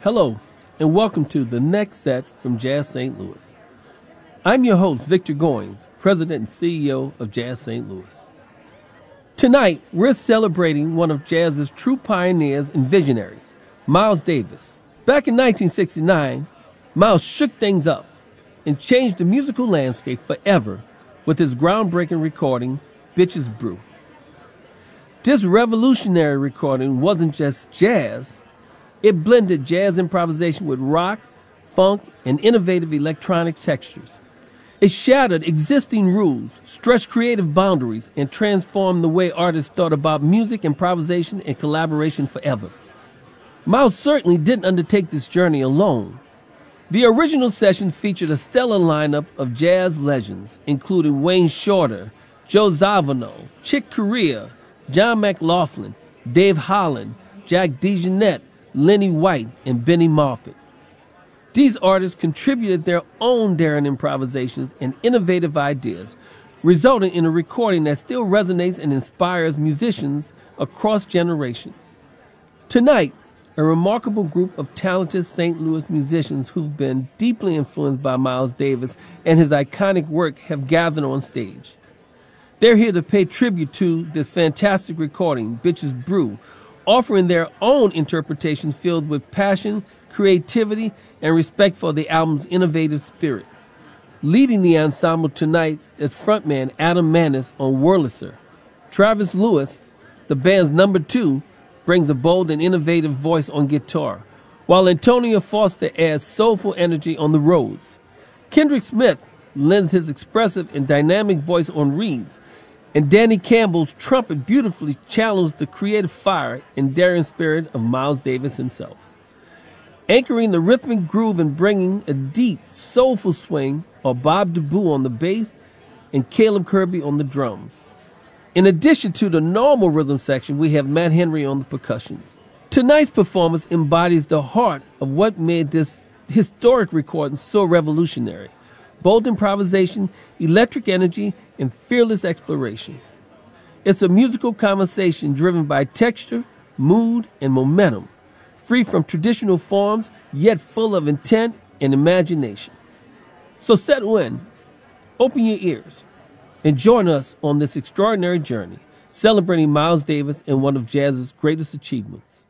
Hello, and welcome to the next set from Jazz St. Louis. I'm your host, Victor Goins, President and CEO of Jazz St. Louis. Tonight, we're celebrating one of jazz's true pioneers and visionaries, Miles Davis. Back in 1969, Miles shook things up and changed the musical landscape forever with his groundbreaking recording, Bitches Brew. This revolutionary recording wasn't just jazz. It blended jazz improvisation with rock, funk, and innovative electronic textures. It shattered existing rules, stretched creative boundaries, and transformed the way artists thought about music, improvisation, and collaboration forever. Miles certainly didn't undertake this journey alone. The original session featured a stellar lineup of jazz legends, including Wayne Shorter, Joe Zawinul, Chick Corea, John McLaughlin, Dave Holland, Jack DeJohnette, Lenny White, and Benny Maupin. These artists contributed their own daring improvisations and innovative ideas, resulting in a recording that still resonates and inspires musicians across generations. Tonight, a remarkable group of talented St. Louis musicians who've been deeply influenced by Miles Davis and his iconic work have gathered on stage. They're here to pay tribute to this fantastic recording, Bitches Brew, offering their own interpretation filled with passion, creativity, and respect for the album's innovative spirit. Leading the ensemble tonight is frontman Adam Manis on Wurlitzer. Travis Lewis, the band's number 2, brings a bold and innovative voice on guitar, while Antonio Foster adds soulful energy on the Rhodes. Kendrick Smith lends his expressive and dynamic voice on reeds, and Danny Campbell's trumpet beautifully channels the creative fire and daring spirit of Miles Davis himself. Anchoring the rhythmic groove and bringing a deep, soulful swing are Bob DeBoo on the bass and Caleb Kirby on the drums. In addition to the normal rhythm section, we have Matt Henry on the percussions. Tonight's performance embodies the heart of what made this historic recording so revolutionary: bold improvisation, electric energy, and fearless exploration. It's a musical conversation driven by texture, mood, and momentum, free from traditional forms, yet full of intent and imagination. So settle in, open your ears, and join us on this extraordinary journey, celebrating Miles Davis and one of jazz's greatest achievements.